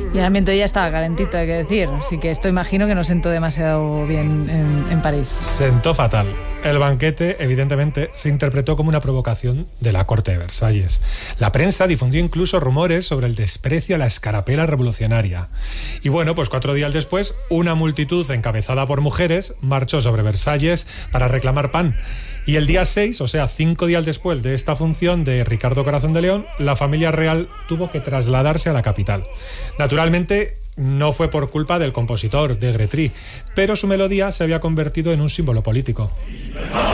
Y el ambiente ya estaba calentito, hay que decir. Así que esto imagino que no sentó demasiado bien en París. Sentó fatal. El banquete, evidentemente, se interpretó como una provocación de la corte de Versalles. La prensa difundió incluso rumores sobre el desprecio a la escarapela revolucionaria. Y bueno, pues 4 días después, una multitud encabezada por mujeres marchó sobre Versalles para reclamar pan. Y el día 6, o sea, 5 días después de esta función de Ricardo Corazón de León, la familia real tuvo que trasladarse a la capital. Naturalmente, no fue por culpa del compositor, de Gretry, pero su melodía se había convertido en un símbolo político.